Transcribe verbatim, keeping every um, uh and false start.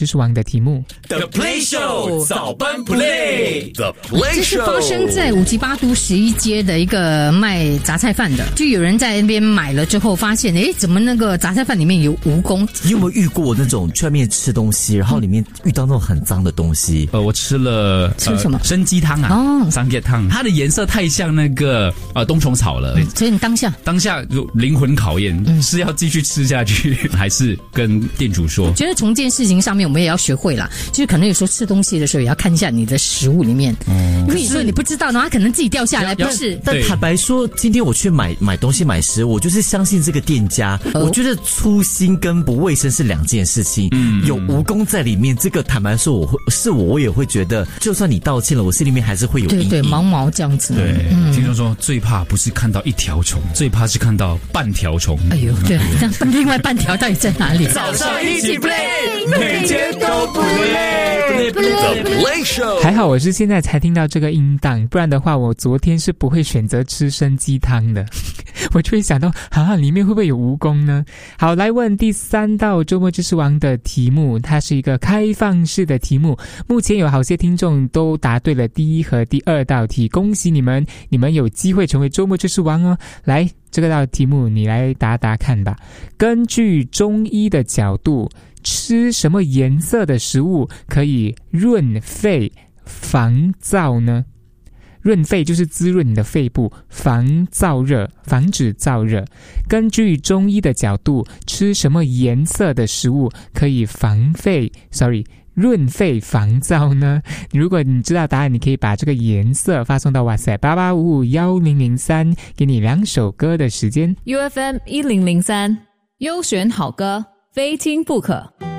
知识王的题目 The Play Show 早班 Play The Play Show 这是发生在五级八都十一街的一个卖杂菜饭的，就有人在那边买了之后发现，诶，怎么那个杂菜饭里面有蜈蚣？ 你有没有遇过那种去外面吃东西，然后里面遇到那种很脏的东西？ 呃，我吃了吃什么呃、参鸡汤啊， 哦， 三叶汤，它的颜色太像那个呃冬虫草了， 所以你当下当下就灵魂考验，嗯、是要继续吃下去，还是跟店主说？ 我觉得从这件事情上面，我们也要学会啦，就是可能有时候吃东西的时候，也要看一下你的食物里面，嗯、因为有时候你不知道呢，它可能自己掉下来，不是。 但坦白说，今天我去买买东西买食，我就是相信这个店家。哦、我觉得粗心跟不卫生是两件事情。嗯，有蜈蚣在里面，这个坦白说，我会是我我也会觉得，就算你道歉了，我心里面还是会有阴影。 对对，毛毛这样子。 对，嗯、听说说最怕不是看到一条虫，最怕是看到半条虫。 哎呦，对，那另外半条到底在哪里？ 早上一起 play， 每天都不累。The Play Show 还好我是现在才听到这个音档，不然的话我昨天是不会选择吃参鸡汤的。我就会想到啊，里面会不会有蜈蚣呢？好，来问第三道周末知识王的题目，它是一个开放式的题目，目前有好些听众都答对了第一和第二道题，恭喜你们，你们有机会成为周末知识王哦。来，这个道题目你来答答看吧。根据中医的角度，吃什么颜色的食物可以润肺防燥呢？润肺就是滋润你的肺部，防燥热，防止燥热。根据中医的角度，吃什么颜色的食物可以防肺 sorry 润肺防燥呢？如果你知道答案，你可以把这个颜色发送到哇塞八八五五一零零三，给你两首歌的时间。 U F M 一零零三优选好歌，非听不可。